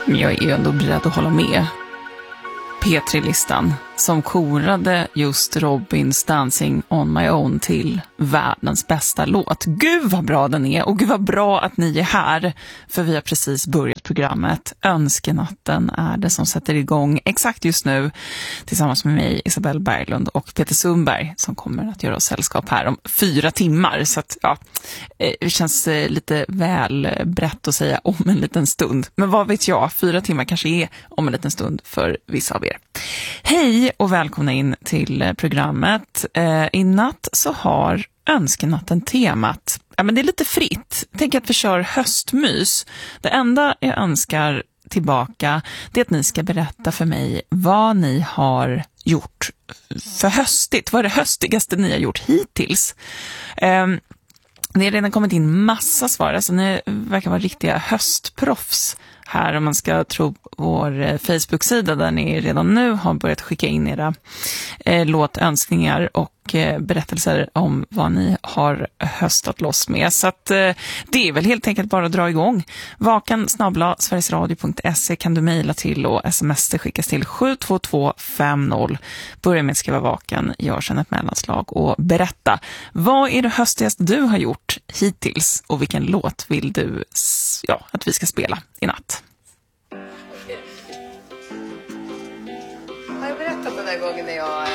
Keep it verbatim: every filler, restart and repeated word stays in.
Jag är ju ändå beredd att hålla med. P tre-listan som korade just Robins Dancing on my own till världens bästa låt. Gud vad bra den är, och gud vad bra att ni är här, för vi har precis börjat programmet. Önskenatten är det som sätter igång exakt just nu tillsammans med mig, Isabelle Berglund, och Peter Sundberg som kommer att göra oss sällskap här om fyra timmar. Så att, ja, det känns lite väl brett att säga om en liten stund. Men vad vet jag, fyra timmar kanske är om en liten stund för vissa av er. Hej och välkomna in till programmet. Eh, I natt så har önskenatten temat. Ja, men det är lite fritt. Tänk att vi kör höstmys. Det enda jag önskar tillbaka, det är att ni ska berätta för mig vad ni har gjort för höstigt. Vad är det höstigaste ni har gjort hittills? Eh, det har redan kommit in massa svar. Alltså ni verkar vara riktiga höstproffs här, om man ska tro vår Facebook-sida där ni redan nu har börjat skicka in era eh, låtönskningar och eh, berättelser om vad ni har höstat loss med. Så att, eh, det är väl helt enkelt bara att dra igång. Vakan snabla sverigesradio punkt se kan du mejla till, och sms skickas till sju två två fem noll. Börja med att skriva vakan, gör sedan ett mellanslag och berätta. Vad är det höstigaste du har gjort hittills, och vilken låt vill du ja, att vi ska spela i natt? Har jag berättat den där gången när jag